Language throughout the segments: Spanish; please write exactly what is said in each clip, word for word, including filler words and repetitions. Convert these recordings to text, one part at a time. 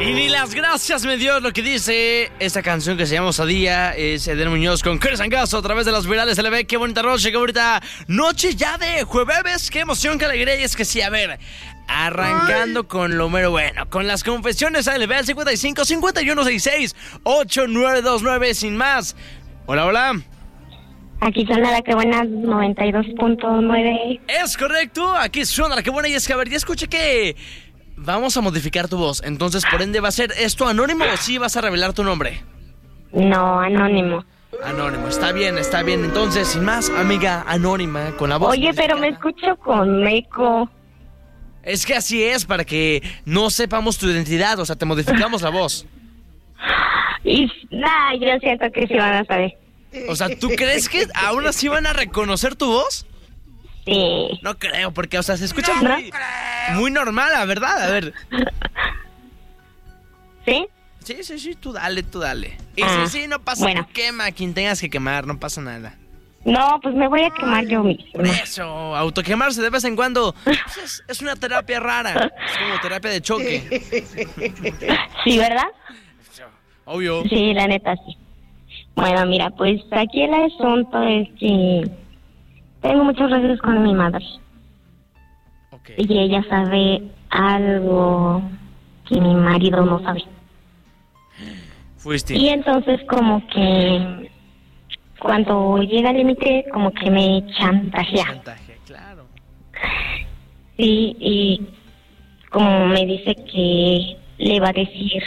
Y ni las gracias me dio. Lo que dice esta canción que se llama Osadía es Eden Muñoz con Chris Angazo a través de las virales. Se le ve qué bonita noche, qué bonita noche ya de jueves. Qué emoción, qué alegría. Y es que sí, a ver, arrancando Ay. con lo mero bueno, con las confesiones A L B al cincuenta y cinco, cincuenta y uno, sesenta y seis, ochenta y nueve veintinueve. Sin más. Hola, hola. Aquí suena la que buena noventa y dos punto nueve. Es correcto, aquí suena la que buena. Y es que, a ver, ya escuché que vamos a modificar tu voz. Entonces, por ende, ¿va a ser esto anónimo o sí vas a revelar tu nombre? No, anónimo. Anónimo, está bien, está bien. Entonces, sin más, amiga anónima, con la voz Oye, modificada. Pero me escucho con eco. Es que así es, para que no sepamos tu identidad. O sea, te modificamos la voz. Y, nah, yo siento que sí van a saber. O sea, ¿tú crees que aún así van a reconocer tu voz? Sí. No creo, porque, o sea, se escucha no, muy, no muy normal, la verdad. A ver. ¿Sí? Sí, sí, sí, tú dale, tú dale. Y ah, sí, sí, no pasa bueno. Quema a quien tengas que quemar, no pasa nada. No, pues me voy a quemar yo mismo. Eso, autoquemarse de vez en cuando pues es, es una terapia rara. Es como terapia de choque. Sí, ¿verdad? Obvio. Sí, la neta sí. Bueno, mira, pues aquí el asunto es que tengo muchos retos con mi madre. Okay. Y ella sabe algo que mi marido no sabe. Fuiste. Y entonces como que cuando llega al límite como que me chantajea. Chantaje, claro. Sí, y como me dice que le va a decir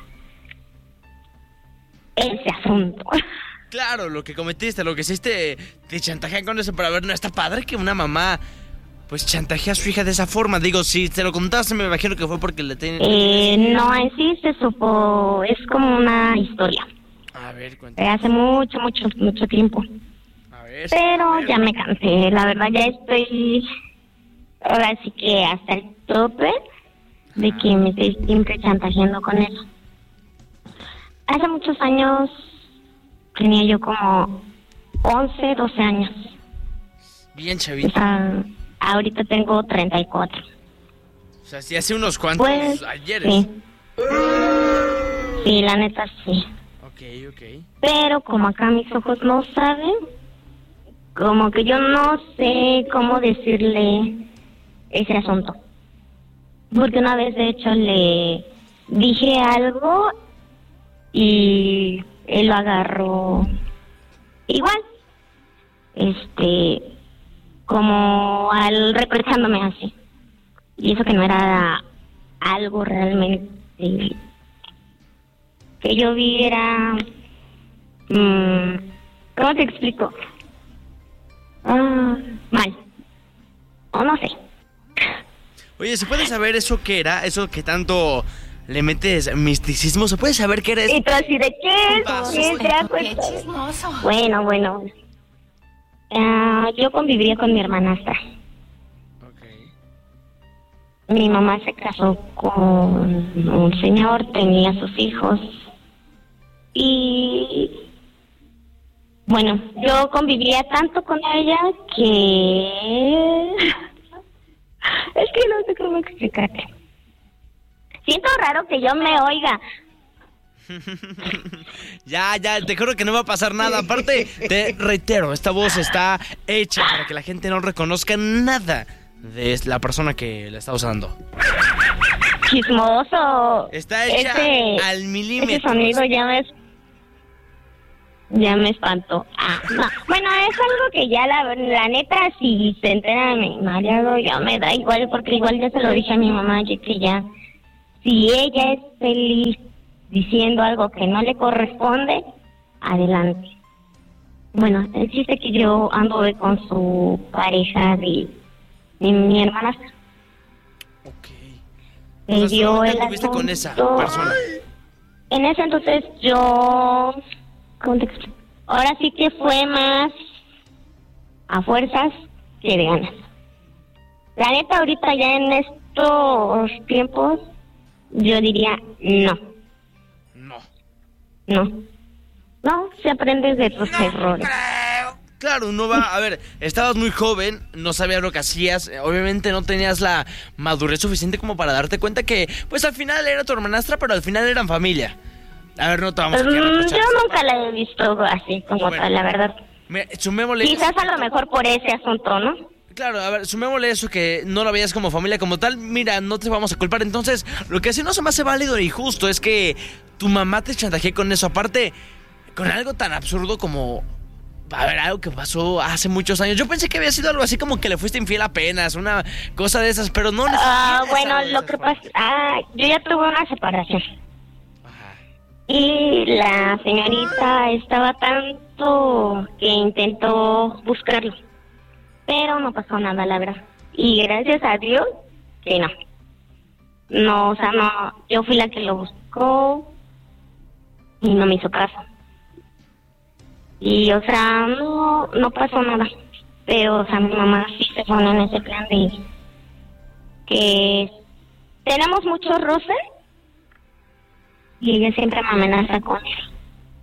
ese asunto. Claro, lo que cometiste, lo que hiciste, te chantajean con eso, pero a ver, no está padre que una mamá pues chantajea a su hija de esa forma. Digo, si te lo contaste, me imagino que fue porque le tienen... Eh, no, en sí se supo, es como una historia. A ver, cuéntame. Hace mucho, mucho, mucho tiempo. A ver. Pero a ver. ya me cansé, la verdad ya estoy, ahora sí que hasta el tope de ah. que me estoy siempre chantajeando con eso. Hace muchos años, tenía yo como once, doce años. Bien chavita. O sea, ahorita tengo treinta y cuatro. O sea, sí hace unos cuantos pues, ayeres. Sí. Sí, la neta sí. Ok, ok. Pero como acá mis ojos no saben, como que yo no sé cómo decirle ese asunto. Porque una vez, de hecho, le dije algo y él lo agarró igual, este, como al reprochándome así. Y eso que no era algo realmente que yo vi, era, mmm, ¿cómo te explico? Ah, mal, o no sé. Oye, ¿se puede saber eso qué era? Eso que tanto le metes misticismo, ¿se puede saber qué era eso? ¿Y tú así de qué? ¿Qué te das cuenta? Qué chismoso. Bueno, bueno. Uh, yo conviviría con mi hermanastra. Okay. Mi mamá se casó con un señor, tenía sus hijos. Y bueno, yo conviviría tanto con ella que... es que no sé cómo explicarte. Siento raro que yo me oiga. Ya, ya, te juro que no va a pasar nada. Aparte, te reitero, esta voz está hecha para que la gente no reconozca nada de la persona que la está usando. Chismoso. Está hecha ese, al milímetro. Ese sonido ya me, ya me espantó. Ah, no. Bueno, es algo que ya la, la neta, si se entera mi marido, ya me da igual, porque igual ya se lo dije a mi mamá, que ya, si ella es feliz diciendo algo que no le corresponde, adelante. Bueno, el chiste que yo anduve con su pareja de, de mi hermana. Ok. Me dio el ¿Estuviste con esa persona? En ese entonces yo... ¿Cómo te explico? Ahora sí que fue más a fuerzas que de ganas. La neta, ahorita ya en estos tiempos, yo diría no. No. No. No, se aprende de tus No errores. creo. Claro, uno va, a ver, estabas muy joven, no sabías lo que hacías, obviamente no tenías la madurez suficiente como para darte cuenta que, pues al final era tu hermanastra, pero al final eran familia. A ver, no te vamos a quedar Mm, yo nunca la he visto así como Bueno. tal, la verdad. Me, sumémosle... Quizás a lo mejor por ese asunto, ¿no? Claro, a ver, sumémosle eso que no lo veías como familia como tal. Mira, no te vamos a culpar. Entonces, lo que sí no se me hace válido y justo es que tu mamá te chantajeó con eso. Aparte, con algo tan absurdo como... A ver, algo que pasó hace muchos años. Yo pensé que había sido algo así como que le fuiste infiel apenas, una cosa de esas, pero no. Ah, bueno, lo que pasa... Ah, yo ya tuve una separación. Ajá. Y la señorita estaba tanto que intentó buscarlo. Pero no pasó nada, la verdad. Y gracias a Dios que no. No, o sea, no. Yo fui la que lo buscó y no me hizo caso. Y, o sea, no, no pasó nada. Pero, o sea, mi mamá sí se pone en ese plan de que tenemos mucho roce y ella siempre me amenaza con eso.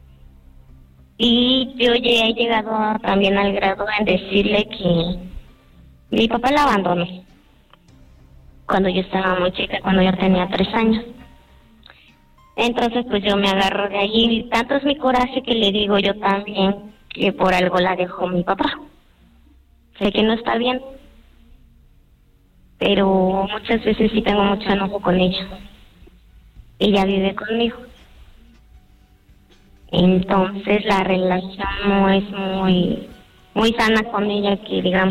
Y yo ya he llegado a- también al grado en decirle que mi papá la abandonó cuando yo estaba muy chica, cuando yo tenía tres años. Entonces, pues yo me agarro de allí. Y tanto es mi coraje que le digo yo también que por algo la dejó mi papá. Sé que no está bien, pero muchas veces sí tengo mucho enojo con ella. Ella vive conmigo. Entonces la relación no es muy muy sana con ella, que digamos.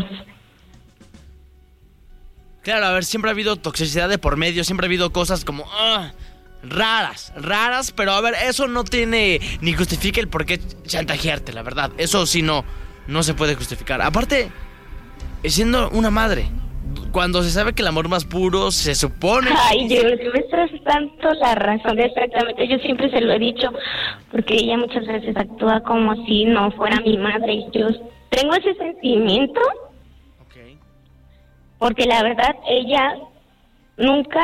Claro, a ver, siempre ha habido toxicidad de por medio, siempre ha habido cosas como... ah, raras, raras, pero a ver, eso no tiene ni justifica el por qué chantajearte, la verdad. Eso sí no, no se puede justificar. Aparte, siendo una madre, cuando se sabe que el amor más puro se supone... Ay, yo me estás dando la razón, exactamente. Yo siempre se lo he dicho, porque ella muchas veces actúa como si no fuera mi madre. Y yo tengo ese sentimiento, Ok. porque la verdad ella nunca,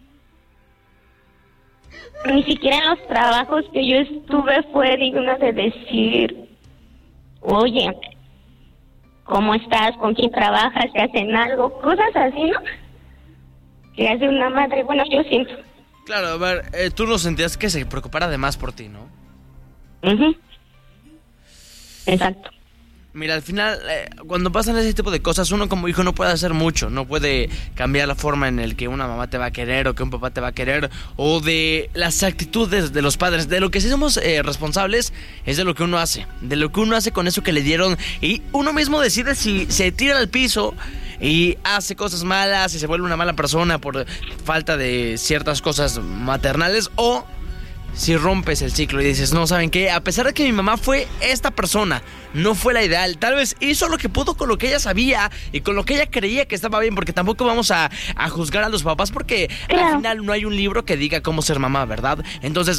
ni siquiera en los trabajos que yo estuve, fue digna de decir, oye, ¿cómo estás? ¿Con quién trabajas? ¿Te hacen algo? Cosas así, ¿no? Que hace una madre. Bueno, yo siento. Claro, a ver, eh, tú no sentías que se preocupara de más por ti, ¿no? Ujú. Exacto. Mira, al final, eh, cuando pasan ese tipo de cosas, uno como hijo no puede hacer mucho. No puede cambiar la forma en el que una mamá te va a querer o que un papá te va a querer, o de las actitudes de los padres. De lo que sí somos eh, responsables es de lo que uno hace, de lo que uno hace con eso que le dieron. Y uno mismo decide si se tira al piso y hace cosas malas y se vuelve una mala persona por falta de ciertas cosas maternales, o si rompes el ciclo y dices, no, ¿saben qué? A pesar de que mi mamá fue esta persona, no fue la ideal. Tal vez hizo lo que pudo con lo que ella sabía y con lo que ella creía que estaba bien, porque tampoco vamos a, a juzgar a los papás, porque Claro. al final no hay un libro que diga cómo ser mamá, ¿verdad? Entonces,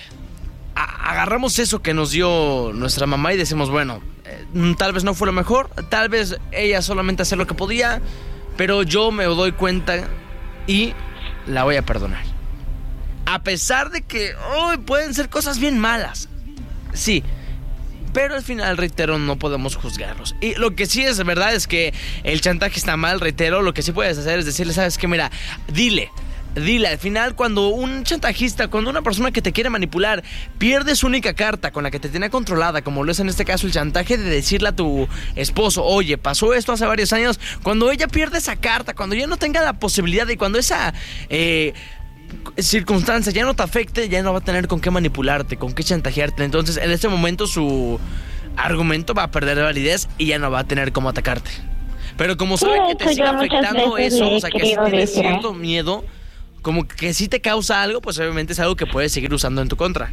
a- agarramos eso que nos dio nuestra mamá y decimos, bueno, eh, tal vez no fue lo mejor, tal vez ella solamente hacía lo que podía, pero yo me doy cuenta y la voy a perdonar. A pesar de que oh, pueden ser cosas bien malas. Sí. Pero al final, reitero, no podemos juzgarlos. Y lo que sí es verdad es que el chantaje está mal, reitero. Lo que sí puedes hacer es decirle, ¿sabes qué? Mira, dile, dile. Al final, cuando un chantajista, cuando una persona que te quiere manipular pierde su única carta con la que te tiene controlada, como lo es en este caso el chantaje de decirle a tu esposo, oye, pasó esto hace varios años. Cuando ella pierde esa carta, cuando ya no tenga la posibilidad y cuando esa... Eh, circunstancia ya no te afecte, ya no va a tener con qué manipularte, con qué chantajearte. Entonces en este momento su argumento va a perder validez y ya no va a tener cómo atacarte. Pero como Sí, sabe de que te hecho, sigue yo muchas afectando veces eso, le he o sea que sí querido tienes decir, cierto miedo, como que sí te causa algo, pues obviamente es algo que puedes seguir usando en tu contra.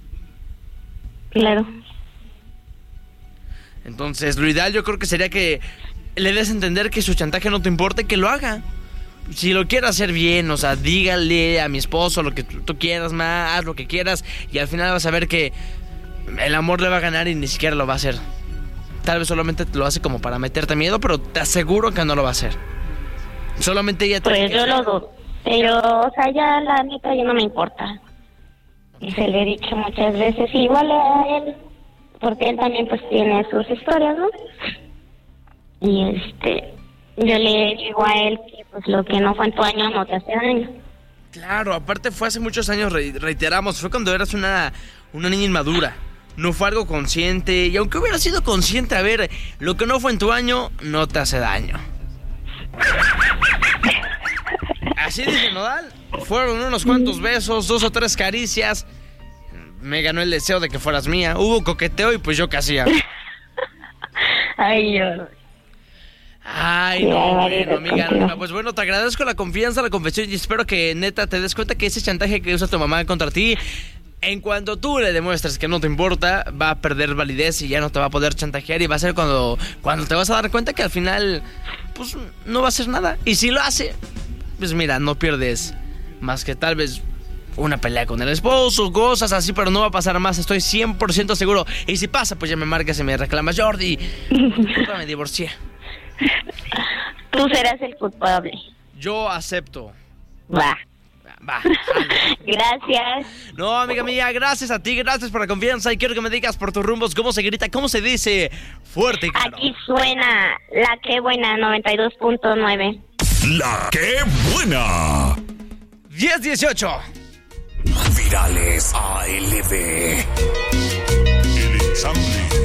Claro. Entonces lo ideal yo creo que sería que le des a entender que su chantaje no te importa y que lo haga. Si lo quiere hacer bien, o sea, dígale a mi esposo lo que tú, tú quieras, ma, haz lo que quieras, y al final vas a ver que el amor le va a ganar y ni siquiera lo va a hacer. Tal vez solamente te lo hace como para meterte miedo, pero te aseguro que no lo va a hacer. Solamente ella tiene Pues que- yo lo dudo. Pero, o sea, ya la neta ya no me importa. Y se le he dicho muchas veces, igual a él, porque él también pues tiene sus historias, ¿no? Y este, yo le digo a él que pues lo que no fue en tu año no te hace daño. Claro, aparte fue hace muchos años, re- reiteramos, fue cuando eras una, una niña inmadura. No fue algo consciente, y aunque hubiera sido consciente, a ver, lo que no fue en tu año no te hace daño. Así dice Nodal. Fueron unos cuantos besos, dos o tres caricias. Me ganó el deseo de que fueras mía. Hubo coqueteo y pues yo qué hacía. Ay, yo... Ay, no, bueno, amiga, no, pues bueno, te agradezco la confianza, la confesión y espero que neta te des cuenta que ese chantaje que usa tu mamá contra ti, en cuanto tú le demuestres que no te importa, va a perder validez y ya no te va a poder chantajear y va a ser cuando, cuando te vas a dar cuenta que al final, pues no va a hacer nada. Y si lo hace, pues mira, no pierdes más que tal vez una pelea con el esposo, cosas así, pero no va a pasar más, estoy cien por ciento seguro. Y si pasa, pues ya me marcas y me reclamas, Jordi, nunca me divorcié. Tú serás el culpable. Yo acepto. Va. Va. Gracias. No, amiga mía, gracias a ti, gracias por la confianza y quiero que me digas por tus rumbos cómo se grita, cómo se dice fuerte y claro. Aquí suena La Qué Buena noventa y dos punto nueve. La Qué Buena. diez dieciocho. Virales A L B. El ensamble.